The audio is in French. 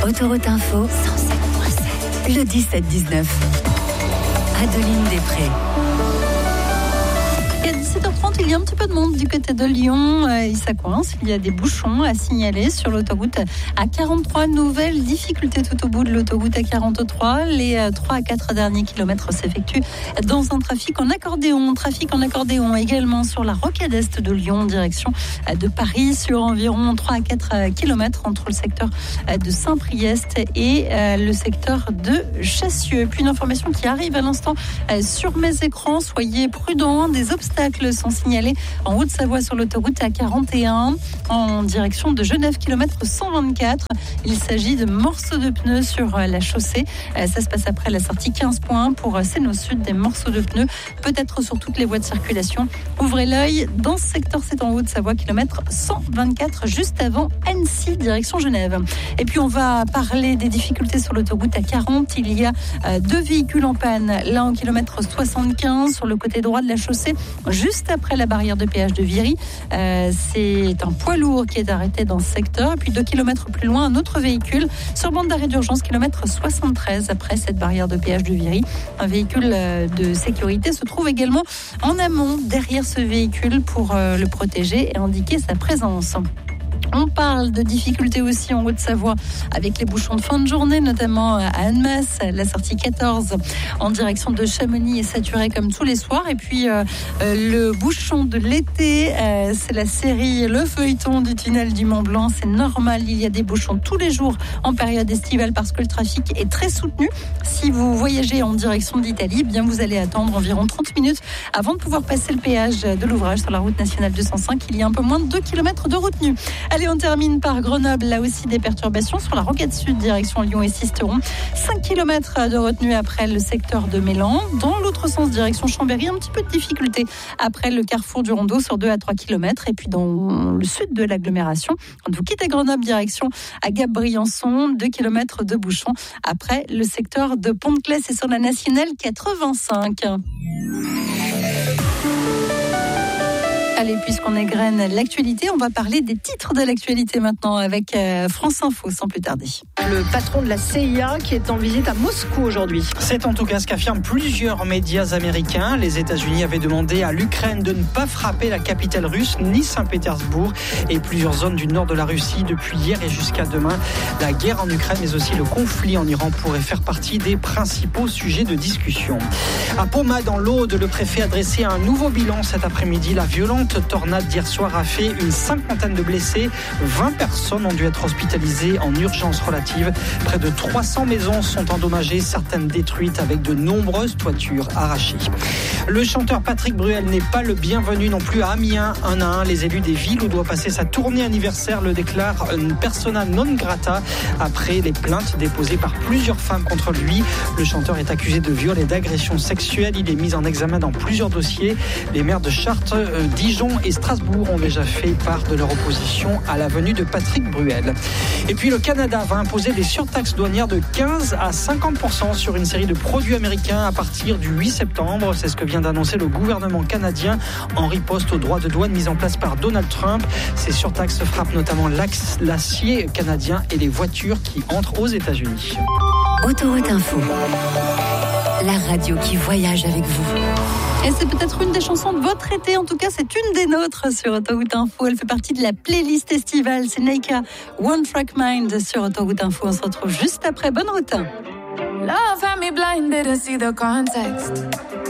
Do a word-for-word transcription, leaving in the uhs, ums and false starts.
Autoroute Info, cent sept virgule sept. Le dix-sept dix-neuf. Adeline Després. À dix-sept heures trente, il y a un petit peu de monde du côté de Lyon. Euh, ça coince. Il y a des bouchons à signaler sur l'autoroute A quarante-trois. Nouvelle difficulté tout au bout de l'autoroute A quarante-trois. Les euh, trois à quatre derniers kilomètres s'effectuent dans un trafic en accordéon. Trafic en accordéon également sur la rocade est de Lyon, direction euh, de Paris, sur environ trois à quatre kilomètres entre le secteur euh, de Saint-Priest et euh, le secteur de Chassieux. Puis une information qui arrive à l'instant euh, sur mes écrans. Soyez prudents. Des obstacles sont signalés en Haute-Savoie sur l'autoroute A quarante et un en direction de Genève, kilomètre cent vingt-quatre. Il s'agit de morceaux de pneus sur la chaussée. Ça se passe après la sortie quinze points pour Seine au Sud. Des morceaux de pneus, peut-être sur toutes les voies de circulation. Ouvrez l'œil. Dans ce secteur, c'est en Haute-Savoie, kilomètre cent vingt-quatre, juste avant Annecy, direction Genève. Et puis, on va parler des difficultés sur l'autoroute A quarante. Il y a deux véhicules en panne. L'un au kilomètre soixante-quinze sur le côté droit de la chaussée, juste après la barrière de péage de Viry. Euh, c'est un poids lourd qui est arrêté dans ce secteur. Et puis deux kilomètres plus loin, un autre véhicule sur bande d'arrêt d'urgence, kilomètre soixante-treize après cette barrière de péage de Viry. Un véhicule de sécurité se trouve également en amont derrière ce véhicule pour euh, le protéger et indiquer sa présence. On parle de difficultés aussi en Haute-Savoie avec les bouchons de fin de journée, notamment à Annemasse. La sortie quatorze en direction de Chamonix est saturée comme tous les soirs. Et puis euh, euh, le bouchon de l'été, euh, c'est la série Le Feuilleton du tunnel du Mont Blanc. C'est normal, il y a des bouchons tous les jours en période estivale parce que le trafic est très soutenu. Si vous voyagez en direction d'Italie, eh bien vous allez attendre environ trente minutes avant de pouvoir passer le péage de l'ouvrage sur la route nationale deux cent cinq. Il y a un peu moins de deux kilomètres de retenue. Allez, on termine par Grenoble. Là aussi, des perturbations sur la rocade sud, direction Lyon et Sisteron. cinq kilomètres de retenue après le secteur de Mélan. Dans l'autre sens, direction Chambéry, un petit peu de difficulté après le carrefour du Rondeau sur deux à trois kilomètres. Et puis dans le sud de l'agglomération, quand vous quittez Grenoble, direction à Gap-Briançon, deux kilomètres de bouchons après le secteur de Pont-de-Claix. C'est sur la nationale quatre-vingt-cinq. Allez, puisqu'on égrène l'actualité, on va parler des titres de l'actualité maintenant avec euh, France Info, sans plus tarder. Le patron de la C I A qui est en visite à Moscou aujourd'hui. C'est en tout cas ce qu'affirment plusieurs médias américains. Les États-Unis avaient demandé à l'Ukraine de ne pas frapper la capitale russe, ni Saint-Pétersbourg, et plusieurs zones du nord de la Russie depuis hier et jusqu'à demain. La guerre en Ukraine, mais aussi le conflit en Iran pourrait faire partie des principaux sujets de discussion. À Poma, dans l'Aude, le préfet a dressé un nouveau bilan cet après-midi. La violente tornade d'hier soir a fait une cinquantaine de blessés. vingt personnes ont dû être hospitalisées en urgence relative. Près de trois cents maisons sont endommagées, certaines détruites avec de nombreuses toitures arrachées. Le chanteur Patrick Bruel n'est pas le bienvenu non plus à Amiens. Un à un, les élus des villes où doit passer sa tournée anniversaire le déclarent une persona non grata après les plaintes déposées par plusieurs femmes contre lui. Le chanteur est accusé de viol et d'agression sexuelle. Il est mis en examen dans plusieurs dossiers. Les maires de Chartres, euh, Dijon et Strasbourg ont déjà fait part de leur opposition à la venue de Patrick Bruel. Et puis le Canada va imposer des surtaxes douanières de quinze à cinquante pour cent sur une série de produits américains à partir du huit septembre. C'est ce que vient d'annoncer le gouvernement canadien en riposte aux droits de douane mis en place par Donald Trump. Ces surtaxes frappent notamment l'acier canadien et les voitures qui entrent aux États-Unis. Autoroute Info, la radio qui voyage avec vous. Et c'est peut-être une des chansons de votre été. En tout cas, c'est une des nôtres sur Autoroute Info. Elle fait partie de la playlist estivale. C'est Neika, One Track Mind sur Autoroute Info. On se retrouve juste après. Bonne route. Love had me blind, didn't see the context.